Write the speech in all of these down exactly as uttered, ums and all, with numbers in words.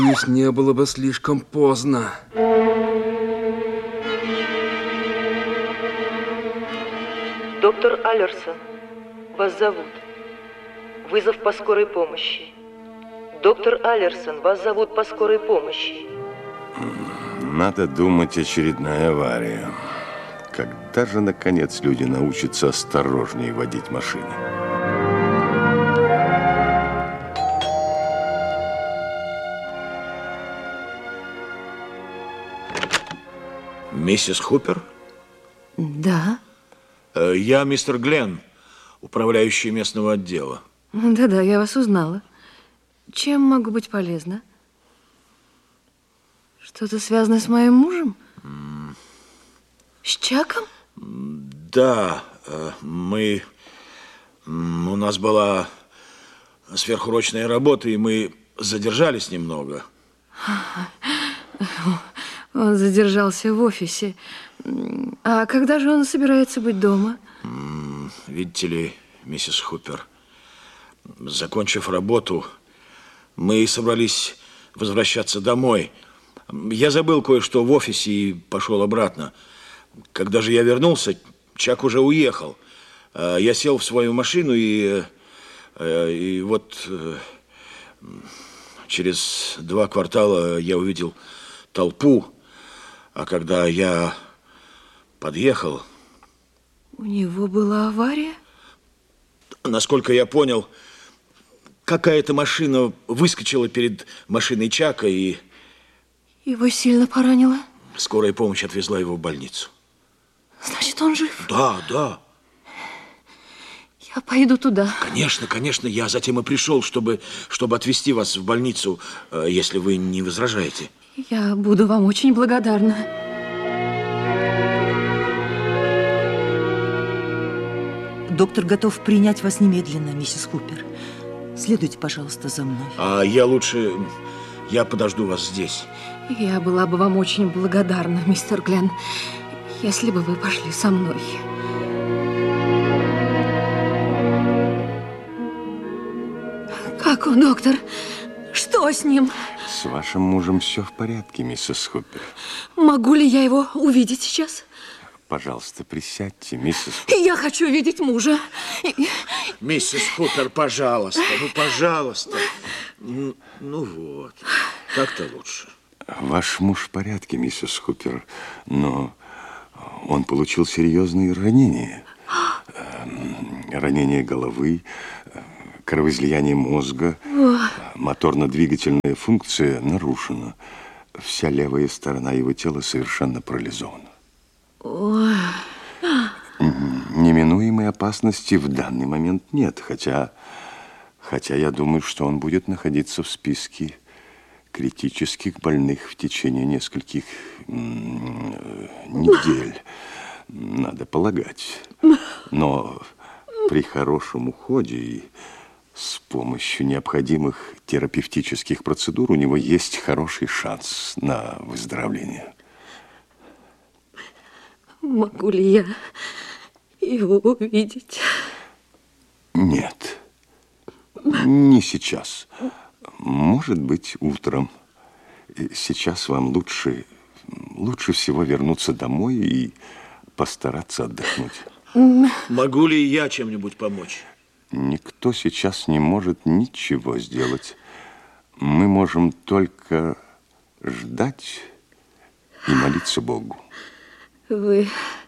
Надеюсь, не было бы слишком поздно. Доктор Аллерсон, вас зовут. Вызов по скорой помощи. Доктор Аллерсон, вас зовут по скорой помощи. Надо думать, очередная авария. Когда же, наконец, люди научатся осторожнее водить машины? Миссис Хупер? Да. Я мистер Гленн, управляющий местного отдела. Да-да, я вас узнала. Чем могу быть полезна? Что-то связано с моим мужем? Mm. С Чаком? Да, мы... У нас была сверхурочная работа, и мы задержались немного. Он задержался в офисе. А когда же он собирается быть дома? Видите ли, миссис Хупер, закончив работу, мы собрались возвращаться домой. Я забыл кое-что в офисе и пошел обратно. Когда же я вернулся, Чак уже уехал. Я сел в свою машину и, и вот через два квартала я увидел толпу. А когда я подъехал... У него была авария? Насколько я понял, какая-то машина выскочила перед машиной Чака и... Его сильно поранило? Скорая помощь отвезла его в больницу. Значит, он жив? Да, да. Я пойду туда. Конечно, конечно, я затем и пришел, чтобы, чтобы отвезти вас в больницу, если вы не возражаете. Я буду вам очень благодарна. Доктор готов принять вас немедленно, миссис Хупер. Следуйте, пожалуйста, за мной. А я лучше... Я подожду вас здесь. Я была бы вам очень благодарна, мистер Гленн, если бы вы пошли со мной. Как он, доктор? Что с ним? С вашим мужем все в порядке, миссис Хупер. Могу ли я его увидеть сейчас? Пожалуйста, присядьте, миссис Хупер. Я хочу видеть мужа. Миссис Хупер, пожалуйста, ну, пожалуйста. Ну, ну вот, так-то лучше. Ваш муж в порядке, миссис Хупер, но он получил серьезные ранения. Ранение головы, кровоизлияние мозга, моторно-двигательная функция нарушена. Вся левая сторона его тела совершенно парализована. Ой. Неминуемой опасности в данный момент нет, хотя, хотя я думаю, что он будет находиться в списке критических больных в течение нескольких недель, надо полагать. Но при хорошем уходе и с помощью необходимых терапевтических процедур у него есть хороший шанс на выздоровление. Могу ли я его увидеть? Нет, не сейчас. Может быть, утром. Сейчас вам лучше, лучше всего вернуться домой и постараться отдохнуть. Могу ли я чем-нибудь помочь? Никто сейчас не может ничего сделать. Мы можем только ждать и молиться Богу. Вы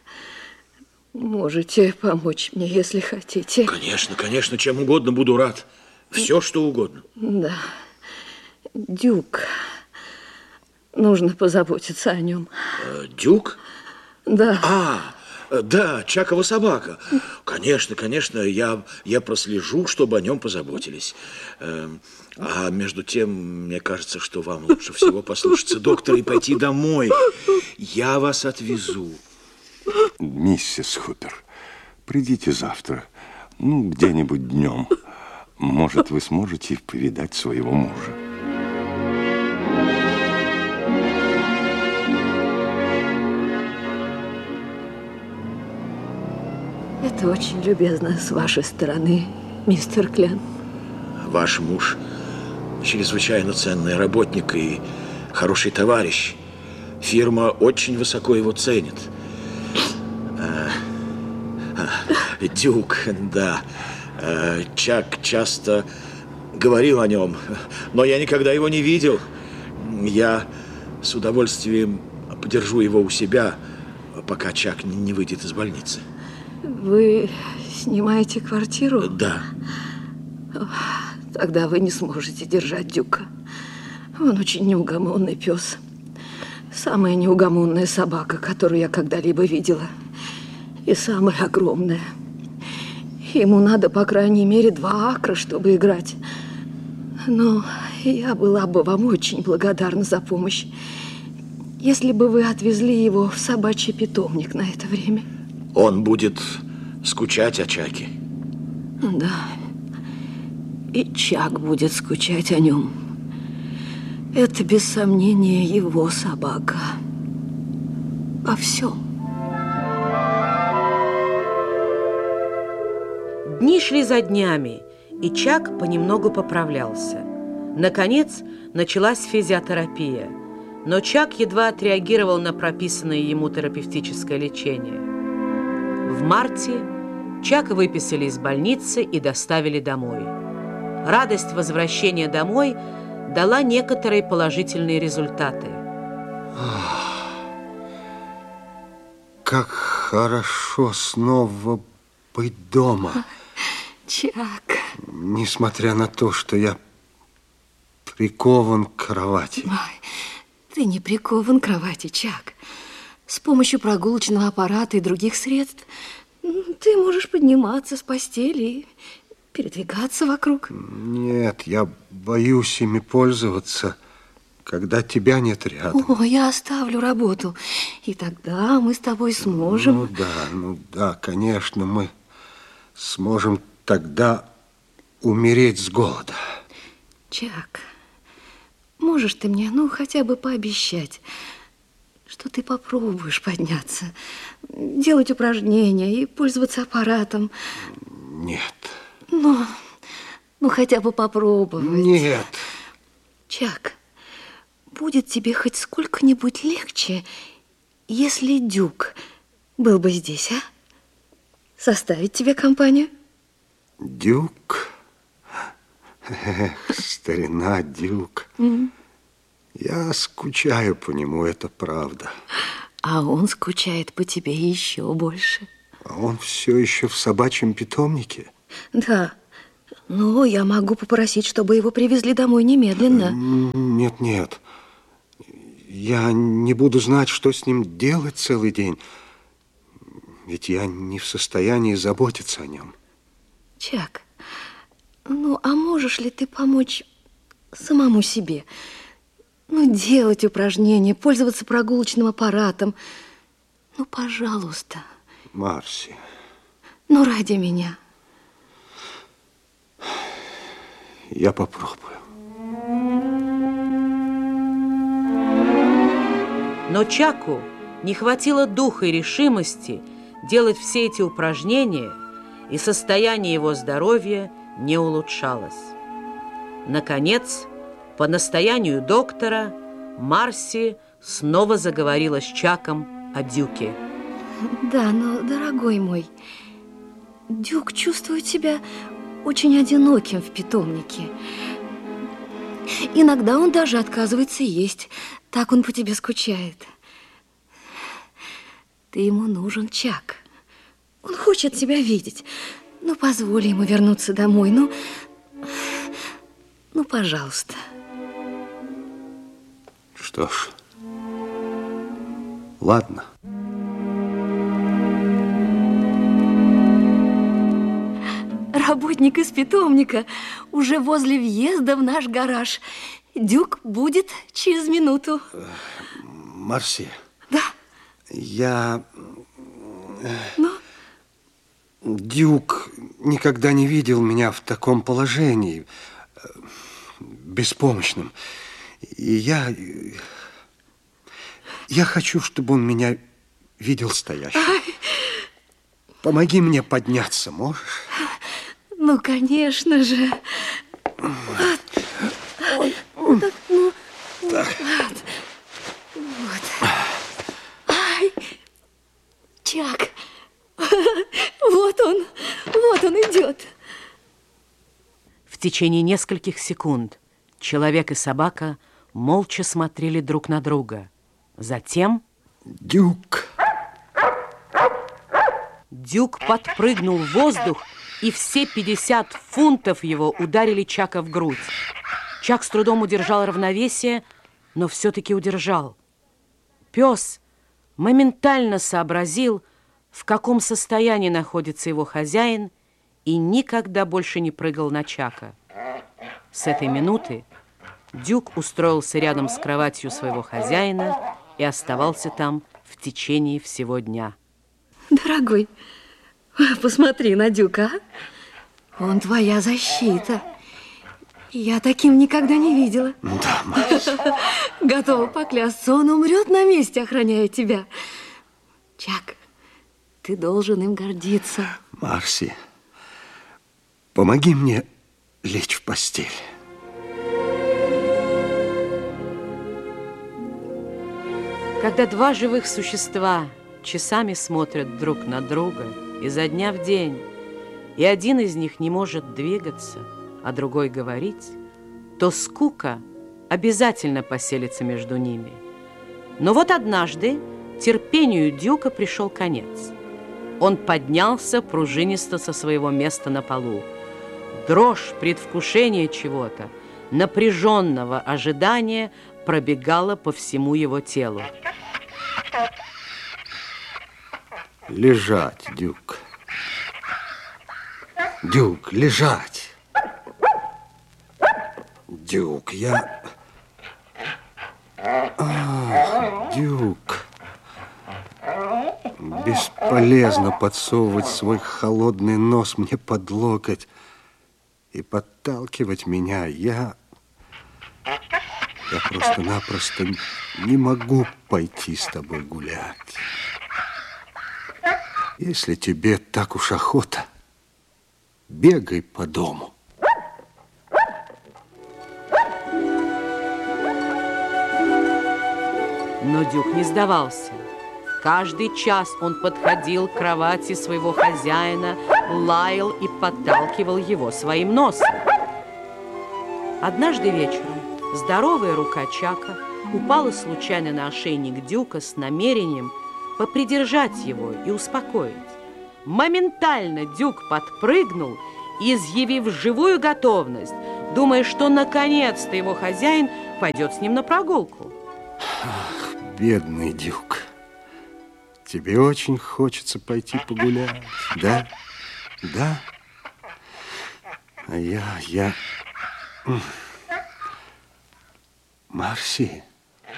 можете помочь мне, если хотите. Конечно, конечно, чем угодно буду рад. Все, что угодно. Да. Дюк. Нужно позаботиться о нем. Дюк? Да. А, да, Чакова собака. Конечно, конечно, я, я прослежу, чтобы о нем позаботились. А между тем, мне кажется, что вам лучше всего послушаться доктора и пойти домой. Я вас отвезу. Миссис Хупер, придите завтра, ну, где-нибудь днем. Может, вы сможете повидать своего мужа. Это очень любезно с вашей стороны, мистер Гленн. Ваш муж чрезвычайно ценный работник и хороший товарищ. Фирма очень высоко его ценит. А, а, Дюк, да. А, Чак часто говорил о нем, но я никогда его не видел. Я с удовольствием подержу его у себя, пока Чак не выйдет из больницы. Вы снимаете квартиру? Да. Тогда вы не сможете держать Дюка. Он очень неугомонный пес. Самая неугомонная собака, которую я когда-либо видела. И самая огромная. Ему надо, по крайней мере, два акра, чтобы играть. Но я была бы вам очень благодарна за помощь, если бы вы отвезли его в собачий питомник на это время. Он будет скучать о Чаке. Да. И Чак будет скучать о нем. Это, без сомнения, его собака. Во всем. Дни шли за днями, и Чак понемногу поправлялся. Наконец, началась физиотерапия, но Чак едва отреагировал на прописанное ему терапевтическое лечение. В марте Чака выписали из больницы и доставили домой. Радость возвращения домой дала некоторые положительные результаты. Как хорошо снова быть дома. Чак. Несмотря на то, что я прикован к кровати. Ой, ты не прикован к кровати, Чак. С помощью прогулочного аппарата и других средств ты можешь подниматься с постели и передвигаться вокруг. Нет, я боюсь ими пользоваться, когда тебя нет рядом. О, я оставлю работу, и тогда мы с тобой сможем... Ну да, ну да, конечно, мы сможем тогда умереть с голода. Чак, можешь ты мне, ну, хотя бы пообещать, что ты попробуешь подняться, делать упражнения и пользоваться аппаратом? Нет. Ну, ну хотя бы попробовать. Нет. Чак, будет тебе хоть сколько-нибудь легче, если Дюк был бы здесь, а? Составить тебе компанию? Дюк? Эх, старина Дюк. Mm. Я скучаю по нему, это правда. А он скучает по тебе еще больше. А он все еще в собачьем питомнике? Да. Ну, я могу попросить, чтобы его привезли домой немедленно. Нет, нет. Я не буду знать, что с ним делать целый день. Ведь я не в состоянии заботиться о нем. Чак, ну, а можешь ли ты помочь самому себе? Ну, делать упражнения, пользоваться прогулочным аппаратом. Ну, пожалуйста. Марси. Ну, ради меня. Я попробую. Но Чаку не хватило духа и решимости делать все эти упражнения, и состояние его здоровья не улучшалось. Наконец, по настоянию доктора, Марси снова заговорила с Чаком о Дюке. Да, но, дорогой мой, Дюк чувствует себя очень одиноким в питомнике. Иногда он даже отказывается есть. Так он по тебе скучает. Ты ему нужен, Чак. Он хочет тебя видеть. Ну, позволь ему вернуться домой. Ну, ну, пожалуйста. Что ж, ладно. Работник из питомника уже возле въезда в наш гараж. Дюк будет через минуту. Марси. Да? Я... Ну? Дюк никогда не видел меня в таком положении, беспомощным. И я... Я хочу, чтобы он меня видел стоящим. Ай. Помоги мне подняться, можешь? Ну, конечно же. Вот. Вот. Ай, Чак. Вот он. Вот он идет. В течение нескольких секунд человек и собака молча смотрели друг на друга. Затем... Дюк. Дюк подпрыгнул в воздух, и все пятьдесят фунтов его ударили Чака в грудь. Чак с трудом удержал равновесие, но все-таки удержал. Пес моментально сообразил, в каком состоянии находится его хозяин, и никогда больше не прыгал на Чака. С этой минуты Дюк устроился рядом с кроватью своего хозяина и оставался там в течение всего дня. Дорогой, посмотри на Дюка. Он твоя защита. Я таким никогда не видела. Да, Марси. Готова поклясться, он умрет на месте, охраняя тебя. Чак, ты должен им гордиться. Марси, помоги мне лечь в постель. Когда два живых существа часами смотрят друг на друга изо дня в день, и один из них не может двигаться, а другой говорить, то скука обязательно поселится между ними. Но вот однажды терпению Дюка пришел конец. Он поднялся пружинисто со своего места на полу. Дрожь предвкушения чего-то, напряженного ожидания пробегала по всему его телу. Лежать, Дюк. Дюк, лежать. Дюк, я... Ах, Дюк. Бесполезно подсовывать свой холодный нос мне под локоть и подталкивать меня. Я... Я просто-напросто не могу пойти с тобой гулять. Если тебе так уж охота, бегай по дому. Но Дюк не сдавался. Каждый час он подходил к кровати своего хозяина, лаял и подталкивал его своим носом. Однажды вечером здоровая рука Чака упала случайно на ошейник Дюка с намерением попридержать его и успокоить. Моментально Дюк подпрыгнул, изъявив живую готовность, думая, что наконец-то его хозяин пойдет с ним на прогулку. Ах, бедный Дюк. Тебе очень хочется пойти погулять, да? Да? А я, я... Марси.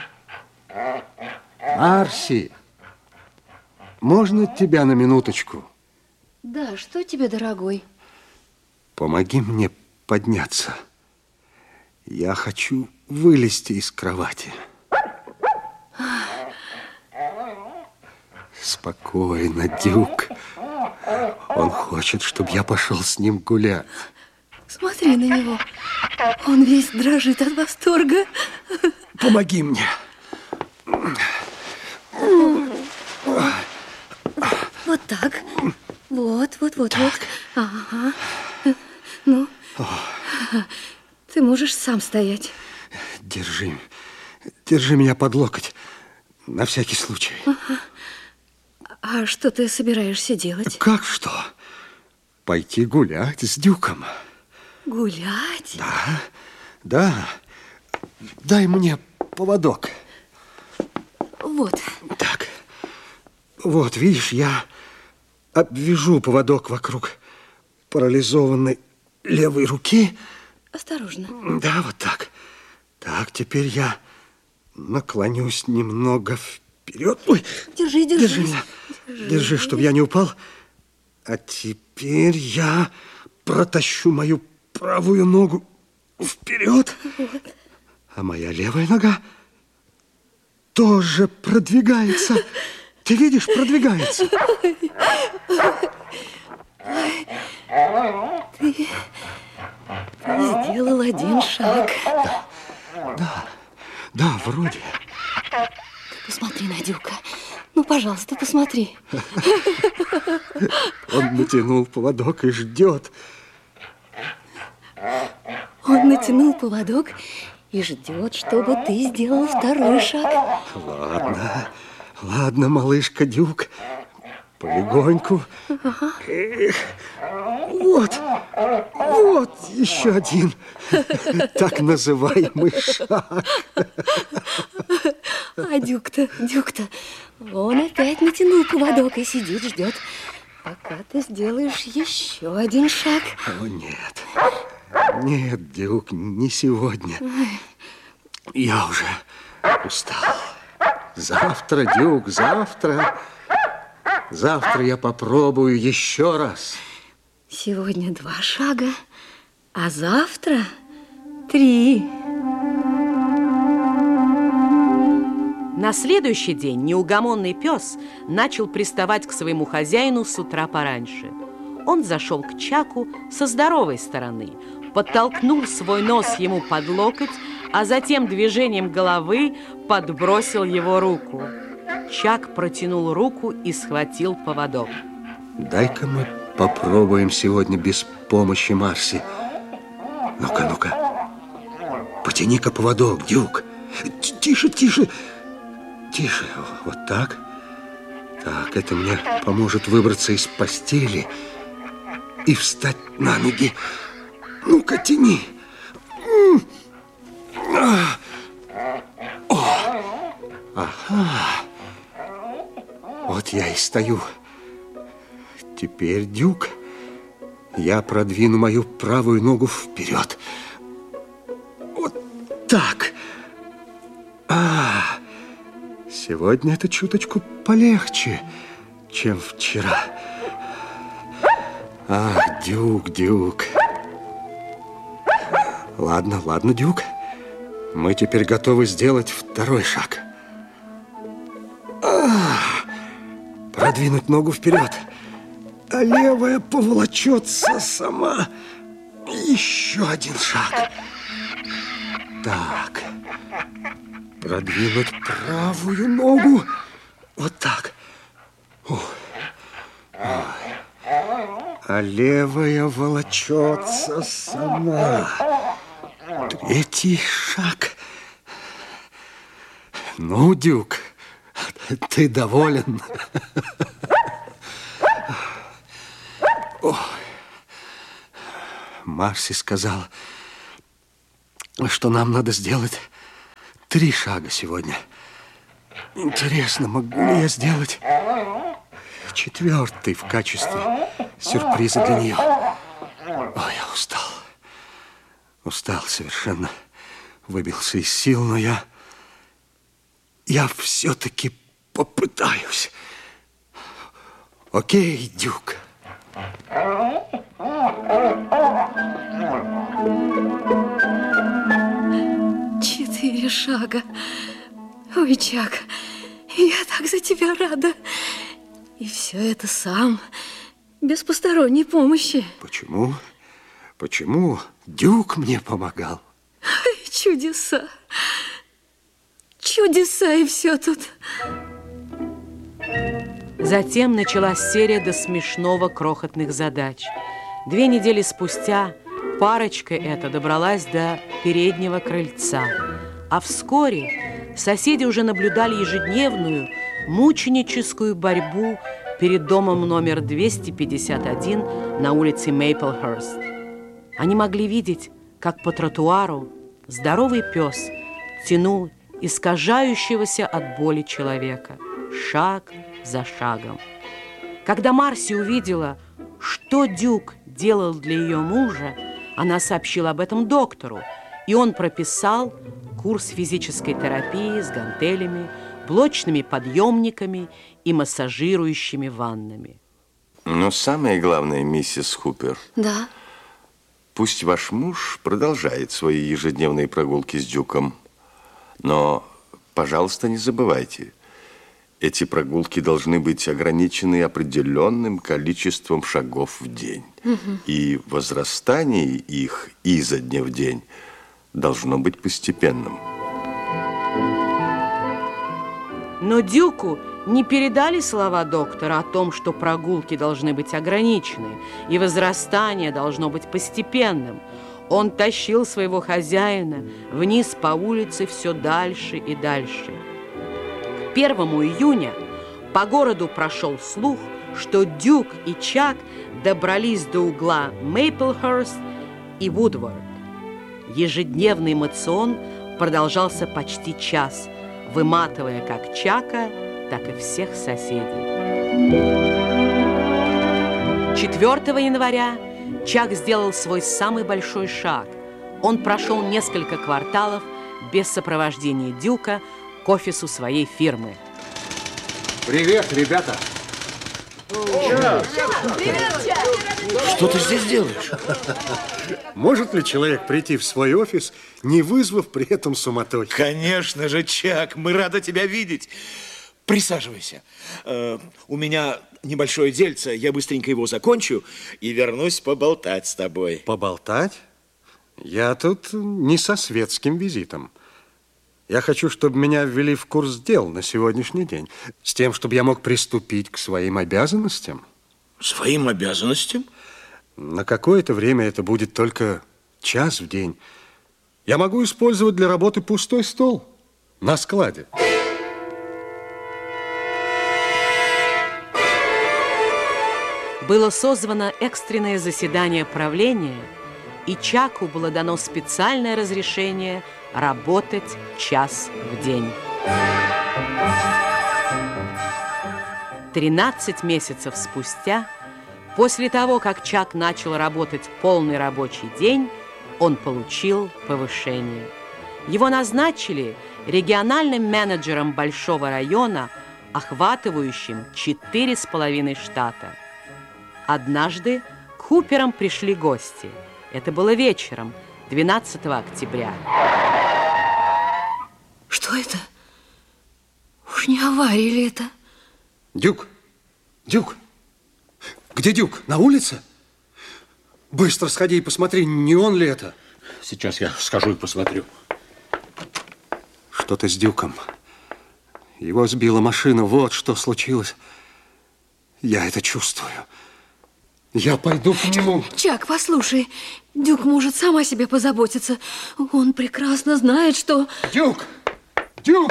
Марси. Можно тебя на минуточку? Да, что тебе, дорогой? Помоги мне подняться. Я хочу вылезти из кровати. Спокойно, Дюк. Он хочет, чтобы я пошел с ним гулять. Смотри на него. Он весь дрожит от восторга. Помоги мне. Вот так. Вот, вот, вот, вот. Ага. Ну, ты можешь сам стоять. Держи. Держи меня под локоть. На всякий случай. Ага. А что ты собираешься делать? Как что? Пойти гулять с Дюком. Гулять? Да, да. Дай мне поводок. Вот. Так. Вот, видишь, я обвяжу поводок вокруг парализованной левой руки. Осторожно. Да, вот так. Так, теперь я наклонюсь немного вперед. Ой, держи, держи. Держи меня. Держи, держи, чтобы я не упал. А теперь я протащу мою правую ногу вперед. Вот. А моя левая нога тоже продвигается. Ты видишь, продвигается. Ты, ты сделал один шаг. Да, да, Да, вроде. Посмотри на Дюка. Ну, пожалуйста, посмотри. Он натянул поводок и ждет. Он натянул поводок и ждет, чтобы ты сделал второй шаг. Ладно, ладно, малышка Дюк. Полегоньку. Ага. Эх, вот, вот еще один так называемый шаг. А Дюк-то, Дюк-то, он опять натянул поводок и сидит, ждет, пока ты сделаешь еще один шаг. О, нет. Нет, Дюк, не сегодня. Я уже устал. Завтра, Дюк, завтра. Завтра я попробую еще раз. Сегодня два шага, а завтра три. На следующий день неугомонный пес начал приставать к своему хозяину с утра пораньше. Он зашел к Чаку со здоровой стороны, подтолкнул свой нос ему под локоть, а затем движением головы подбросил его руку. Чак протянул руку и схватил поводок. Дай-ка мы попробуем сегодня без помощи Марси. Ну-ка, ну-ка. Потяни-ка поводок, Дюк. Тише, тише. Тише. Вот так. Так, это мне поможет выбраться из постели и встать на ноги. Ну-ка, тяни. О! Ага. Вот я и стою. Теперь, Дюк, я продвину мою правую ногу вперед. Вот так. А, сегодня это чуточку полегче, чем вчера. Ах, Дюк, Дюк. Ладно, ладно, Дюк. Мы теперь готовы сделать второй шаг. А, продвинуть ногу вперед. А левая поволочется сама. Еще один шаг. Так. Продвинуть правую ногу. Вот так. О. А левая волочется сама. Третий шаг. Ну, Дюк, ты доволен? Ой. Марси сказала, что нам надо сделать три шага сегодня. Интересно, могу ли я сделать четвертый в качестве сюрприза для нее? Ой, я устал. Устал совершенно. Выбился из сил, но я... Я все-таки попытаюсь. Окей, Дюк. Четыре шага. Ой, Чак, я так за тебя рада. И все это сам, без посторонней помощи. Почему? Почему Дюк мне помогал? Ой, чудеса. Чудеса, и все тут. Затем началась серия до смешного крохотных задач. Две недели спустя парочка эта добралась до переднего крыльца. А вскоре соседи уже наблюдали ежедневную мученическую борьбу перед домом номер двести пятьдесят один на улице Мейплхерст. Они могли видеть, как по тротуару здоровый пес тянул искажающегося от боли человека, шаг за шагом. Когда Марси увидела, что Дюк делал для ее мужа, она сообщила об этом доктору, и он прописал курс физической терапии с гантелями, блочными подъемниками и массажирующими ваннами. Но самое главное, миссис Хупер, Да? пусть ваш муж продолжает свои ежедневные прогулки с Дюком, но, пожалуйста, не забывайте, эти прогулки должны быть ограничены определенным количеством шагов в день. Угу. И возрастание их изо дня в день должно быть постепенным. Но Дюку не передали слова доктора о том, что прогулки должны быть ограничены и возрастание должно быть постепенным. Он тащил своего хозяина вниз по улице все дальше и дальше. К первому июня по городу прошел слух, что Дюк и Чак добрались до угла Мейплхерст и Вудворд. Ежедневный мацион продолжался почти час, выматывая как Чака, так и всех соседей. четвёртого января Чак сделал свой самый большой шаг. Он прошел несколько кварталов без сопровождения Дюка к офису своей фирмы. Привет, ребята! Что ты здесь делаешь? Может ли человек прийти в свой офис, не вызвав при этом суматохи? Конечно же, Чак, мы рады тебя видеть. Присаживайся. Э, у меня небольшое дельце, я быстренько его закончу и вернусь поболтать с тобой. Поболтать? Я тут не со светским визитом. Я хочу, чтобы меня ввели в курс дел на сегодняшний день, с тем, чтобы я мог приступить к своим обязанностям. Своим обязанностям? На какое-то время это будет только час в день. Я могу использовать для работы пустой стол на складе. Было созвано экстренное заседание правления, и Чаку было дано специальное разрешение работать час в день. тринадцать месяцев спустя, после того, как Чак начал работать полный рабочий день, он получил повышение. Его назначили региональным менеджером большого района, охватывающим четыре с половиной штата. Однажды к Хуперам пришли гости. Это было вечером, двенадцатого октября. Что это? Уж не авария ли это? Дюк, Дюк, где Дюк? На улице? Быстро сходи и посмотри, не он ли это? Сейчас я схожу и посмотрю. Что-то с Дюком. Его сбила машина, вот что случилось. Я это чувствую. Я пойду к нему. Чак, послушай, Дюк может сам о себе позаботиться. Он прекрасно знает, что... Дюк! Дюк!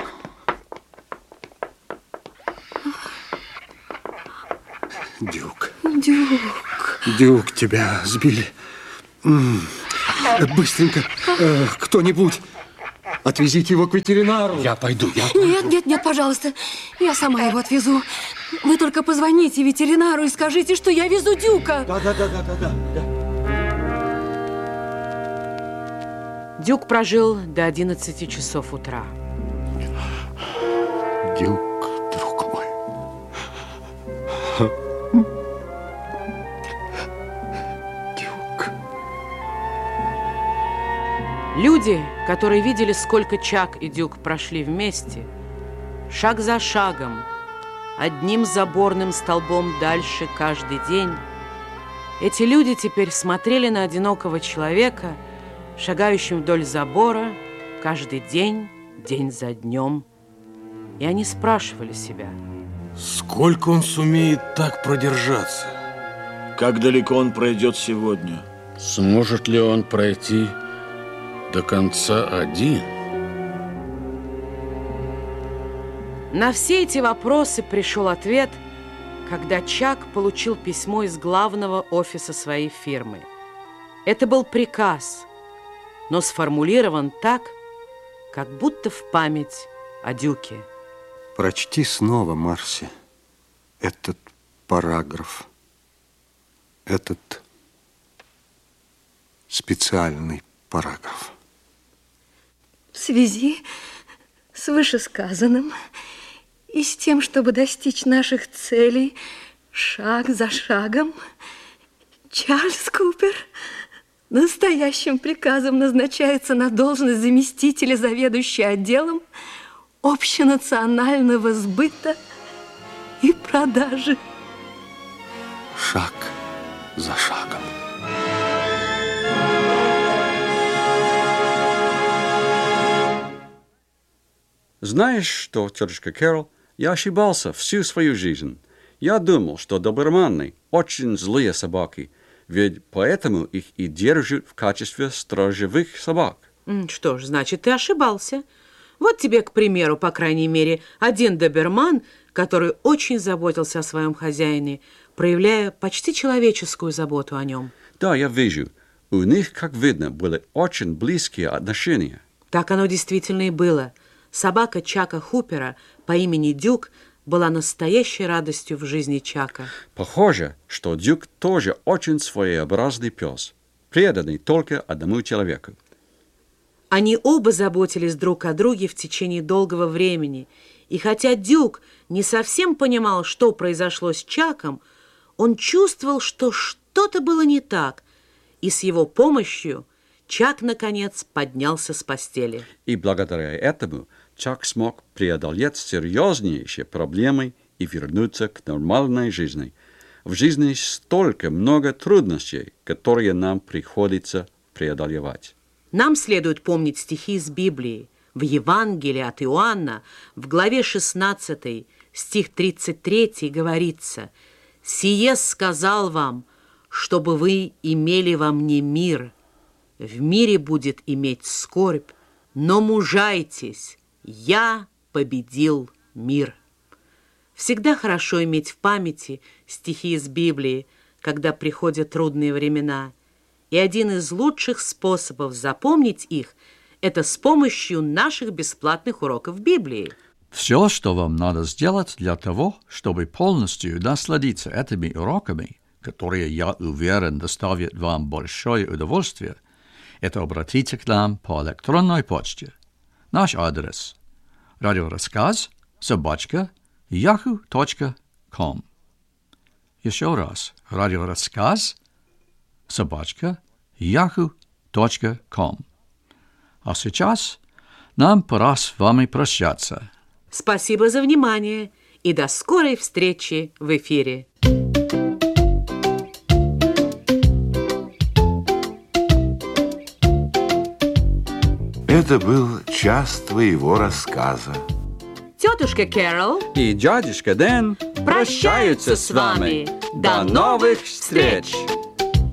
Дюк. Дюк. Дюк, тебя сбили. Быстренько, э, кто-нибудь, отвезите его к ветеринару. Я пойду, я... Нет, нет, нет, пожалуйста, я сама его отвезу. Вы только позвоните ветеринару и скажите, что я везу Дюка. Да, да, да, да, да, да. Дюк прожил до одиннадцати часов утра. Дюк, друг мой. Дюк. Люди, которые видели, сколько Чак и Дюк прошли вместе, шаг за шагом, одним заборным столбом дальше каждый день, эти люди теперь смотрели на одинокого человека, шагающим вдоль забора каждый день, день за днем. И они спрашивали себя: сколько он сумеет так продержаться? Как далеко он пройдет сегодня? Сможет ли он пройти до конца один? На все эти вопросы пришел ответ, когда Чак получил письмо из главного офиса своей фирмы. Это был приказ, но сформулирован так, как будто в память о Дюке. Прочти снова, Марси, этот параграф, этот специальный параграф. В связи с вышесказанным и с тем, чтобы достичь наших целей шаг за шагом, Чарльз Купер настоящим приказом назначается на должность заместителя заведующего отделом общенационального сбыта и продажи. Шаг за шагом. Знаешь что, тетушка Кэрол, Я ошибался всю свою жизнь. Я думал, что доберманы очень злые собаки, ведь поэтому их и держат в качестве сторожевых собак. Что ж, значит, ты ошибался. Вот тебе, к примеру, по крайней мере, один доберман, который очень заботился о своем хозяине, проявляя почти человеческую заботу о нем. Да, я вижу. У них, как видно, были очень близкие отношения. Так оно действительно и было. Собака Чака Хупера по имени Дюк была настоящей радостью в жизни Чака. Похоже, что Дюк тоже очень своеобразный пес, преданный только одному человеку. Они оба заботились друг о друге в течение долгого времени, и хотя Дюк не совсем понимал, что произошло с Чаком, он чувствовал, что что-то было не так, и с его помощью Чак, наконец, поднялся с постели. И благодаря этому Чак смог преодолеть серьезнейшие проблемы и вернуться к нормальной жизни. В жизни столько много трудностей, которые нам приходится преодолевать. Нам следует помнить стихи из Библии. В Евангелии от Иоанна, в главе шестнадцатой, стих тридцать третий, говорится: «Сие сказал вам, чтобы вы имели во мне мир. В мире будет иметь скорбь, но мужайтесь, я победил мир». Всегда хорошо иметь в памяти стихи из Библии, когда приходят трудные времена. И один из лучших способов запомнить их – это с помощью наших бесплатных уроков Библии. Все, что вам надо сделать для того, чтобы полностью насладиться этими уроками, которые, я уверен, доставят вам большое удовольствие, это обратиться к нам по электронной почте. Наш адрес – радиорассказ собака яху точка ком. Еще раз, радиорассказ собака яху точка ком. А сейчас нам пора с вами прощаться. Спасибо за внимание и до скорой встречи в эфире. Это был час твоего рассказа. Тетушка Кэрол И дядюшка Дэн прощаются с вами. До новых встреч!